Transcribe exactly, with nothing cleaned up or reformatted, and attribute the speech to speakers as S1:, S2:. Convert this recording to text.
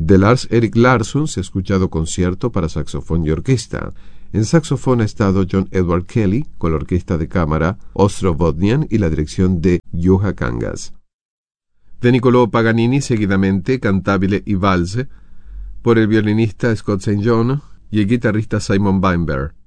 S1: De Lars Erik Larsson se ha escuchado concierto para saxofón y orquesta. En saxofón ha estado John Edward Kelly, con la orquesta de cámara Ostrovodnian y la dirección de Juha Kangas. De Niccolò Paganini, seguidamente Cantabile y Valse, por el violinista Scott Saint John y el guitarrista Simon Weinberg.